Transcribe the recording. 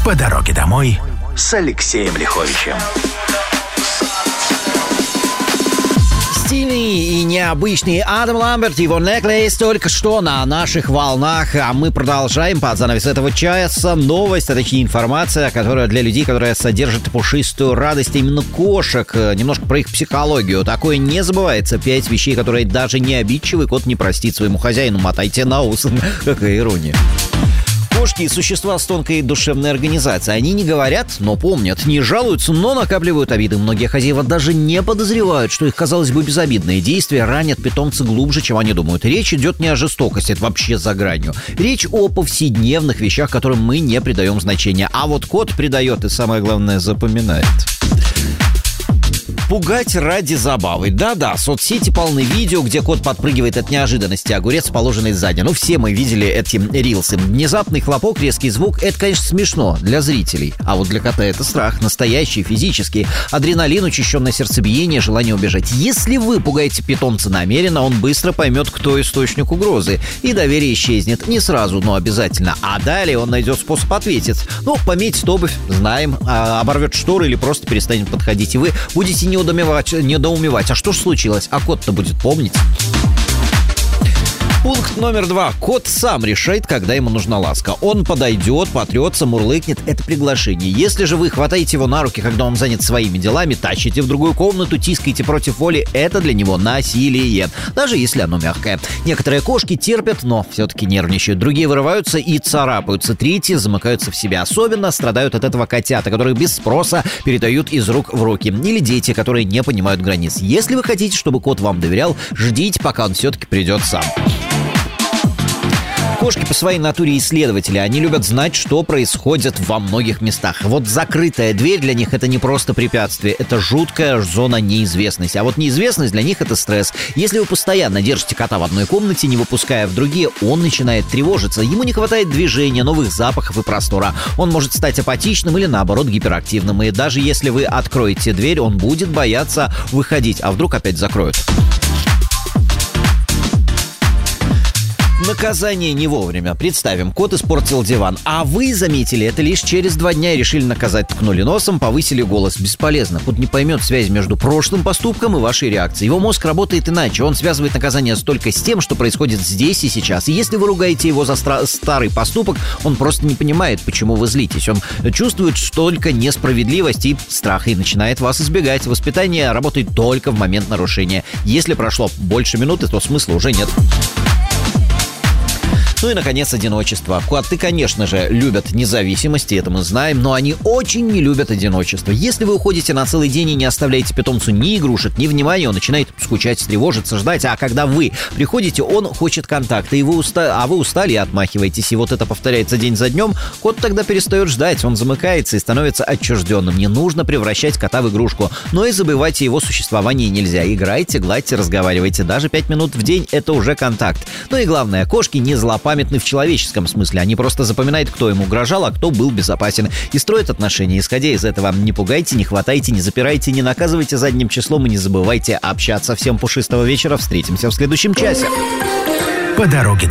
По дороге домой с Алексеем Лиховичем. Стильный и необычный Адам Ламберт, его Necklace только что на наших волнах. А мы продолжаем под занавес этого часа. Новость, а точнее информация, которая для людей, которая содержит пушистую радость именно кошек. Немножко про их психологию. Такое не забывается. 5 вещей, которые даже не обидчивый кот не простит своему хозяину. Мотайте на ус. Какая ирония. Кошки – существа с тонкой душевной организацией. Они не говорят, но помнят, не жалуются, но накапливают обиды. Многие хозяева даже не подозревают, что их, казалось бы, безобидные действия ранят питомца глубже, чем они думают. Речь идет не о жестокости, это вообще за гранью. Речь о повседневных вещах, которым мы не придаем значения. А вот кот придает и, самое главное, запоминает. Пугать ради забавы. Да-да, соцсети полны видео, где кот подпрыгивает от неожиданности, огурец положенный сзади. Ну, все мы видели эти рилсы. Внезапный хлопок, резкий звук — это, конечно, смешно для зрителей. А вот для кота это страх, настоящий, физический. Адреналин, учащенное сердцебиение, желание убежать. Если вы пугаете питомца намеренно, он быстро поймет, кто источник угрозы. И доверие исчезнет. Не сразу, но обязательно. А далее он найдет способ ответить. Ну, пометит обувь, знаем, оборвет шторы или просто перестанет подходить. И вы будете недоумевать, а что ж случилось? А кот-то будет помнить. Пункт номер 2. Кот сам решает, когда ему нужна ласка. Он подойдет, потрется, мурлыкнет. Это приглашение. Если же вы хватаете его на руки, когда он занят своими делами, тащите в другую комнату, тискаете против воли, это для него насилие. Даже если оно мягкое. Некоторые кошки терпят, но все-таки нервничают. Другие вырываются и царапаются. Третьи замыкаются в себя. Особенно страдают от этого котята, которые без спроса передают из рук в руки. Или дети, которые не понимают границ. Если вы хотите, чтобы кот вам доверял, ждите, пока он все-таки придет сам. Кошки по своей натуре исследователи. Они любят знать, что происходит во многих местах. Вот закрытая дверь для них — это не просто препятствие, это жуткая зона неизвестности. А вот неизвестность для них — это стресс. Если вы постоянно держите кота в одной комнате, не выпуская в другие, он начинает тревожиться. Ему не хватает движения, новых запахов и простора. Он может стать апатичным или, наоборот, гиперактивным. И даже если вы откроете дверь, он будет бояться выходить. А вдруг опять закроют? Наказание не вовремя. Представим, кот испортил диван, а вы заметили это лишь через 2 дня и решили наказать. Ткнули носом, повысили голос. Бесполезно. Кот не поймет связь между прошлым поступком и вашей реакцией. Его мозг работает иначе. Он связывает наказание только с тем, что происходит здесь и сейчас. И если вы ругаете его за старый поступок, он просто не понимает, почему вы злитесь. Он чувствует только несправедливость и страх и начинает вас избегать. Воспитание работает только в момент нарушения. Если прошло больше минуты, то смысла уже нет. Ну и, наконец, одиночество. Коты, конечно же, любят независимость, и это мы знаем, но они очень не любят одиночество. Если вы уходите на целый день и не оставляете питомцу ни игрушек, ни внимания, он начинает скучать, тревожиться, ждать. А когда вы приходите, он хочет контакта, и вы устали и отмахиваетесь. И вот это повторяется день за днем, кот тогда перестает ждать, он замыкается и становится отчужденным. Не нужно превращать кота в игрушку, но и забывать о его существовании нельзя. Играйте, гладьте, разговаривайте. Даже 5 минут в день — это уже контакт. Ну и главное, кошки не злопамятны в человеческом смысле. Они просто запоминают, кто им угрожал, а кто был безопасен. И строят отношения, исходя из этого. Не пугайте, не хватайте, не запирайте, не наказывайте задним числом и не забывайте общаться. Всем пушистого вечера. Встретимся в следующем часе. По дороге домой.